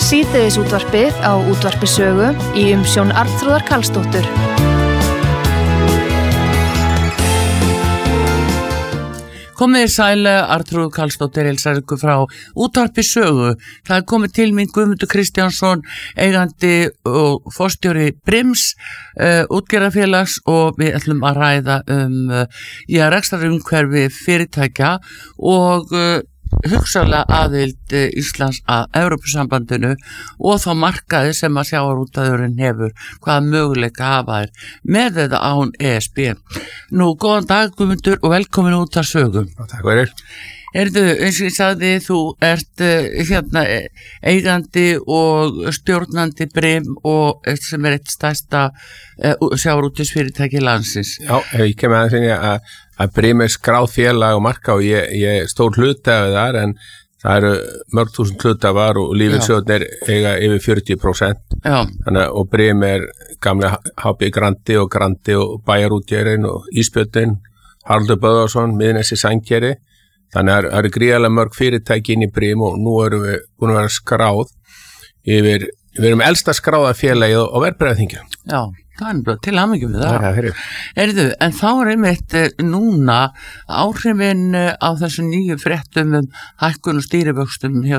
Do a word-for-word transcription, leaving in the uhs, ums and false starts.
Síðdegisútvarpið á Útvarpi Sögu í umsjón Arnþrúðar Karlsdóttur. Komið sæl, Arnþrúður Karlsdóttir heilsar ykkur frá Útvarpi Sögu. Það er komið til mín Guðmundur Kristjánsson, eigandi og forstjóri Brims uh, útgerðarfélags, og við ætlum að ræða um uh, já, rekstrarumhverfi fyrirtækja og uh, hugsanlega aðild Íslands að Evrópusambandinu og þá markaði sem að sjávarútvegurinn hefur, hvaða möguleika hafa þær með eða án E S B. Nú, góðan dag Guðmundur og velkomin út að sögu. Takk fyrir. Erðu, eins og ég sagði, þú ert uh, hérna eigandi og stjórnandi Brim og sem er eitt stærsta uh, sjávarútvegsfyrirtæki landsins. Já, ég kem að finna að að Brim er skráð félag og marka og ég, ég stór hluthafi þar, en það eru mörg þúsund hluthafar og lífeyrissjóðirnir eiga yfir fjörutíu prósent. Já. Þannig og Brim er gamla H B Grandi og Grandi og Bæjarútgerðin og Ísbjörnin, Haraldur Böðvarsson, Miðnesi Sandgerði. Þannig að það eru gríðarlega mörg fyrirtæki inn í Brim og nú erum við búin að vera skráð yfir, við erum elsta skráða félagið á verðbréfaþinginu. Já. Það er bara til hamingju með það. Það er fyrir. Erðu, en þá er einmitt núna áhrifin á þessu nýju fréttum um hækkun og stýrivöxtum hjá